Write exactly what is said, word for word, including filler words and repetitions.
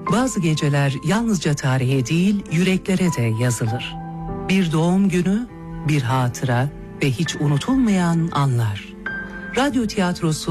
Bazı geceler yalnızca tarihe değil, yüreklere de yazılır. Bir doğum günü, bir hatıra ve hiç unutulmayan anlar. Radyo tiyatrosu